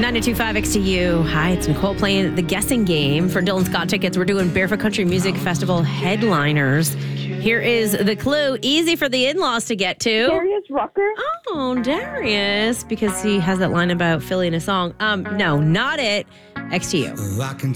92.5 XTU. Hi, it's Nicole playing the guessing game for Dylan Scott tickets. We're doing Barefoot Country Music Festival headliners. Here is the clue. Easy for the in-laws to get to. Darius Rucker? Oh, Darius, because he has that line about Philly in a song. No, not it. XTU. I can